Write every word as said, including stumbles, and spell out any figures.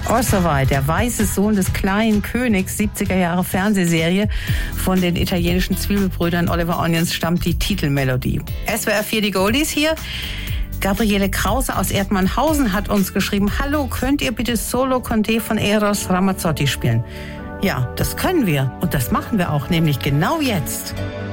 Orsavai, der weiße Sohn des kleinen Königs, siebziger Jahre Fernsehserie. Von den italienischen Zwiebelbrüdern Oliver Onions stammt die Titelmelodie. S W R vier, die Goldies hier. Gabriele Krause aus Erdmannhausen hat uns geschrieben: Hallo, könnt ihr bitte Solo Conte von Eros Ramazzotti spielen? Ja, das können wir und das machen wir auch, nämlich genau jetzt.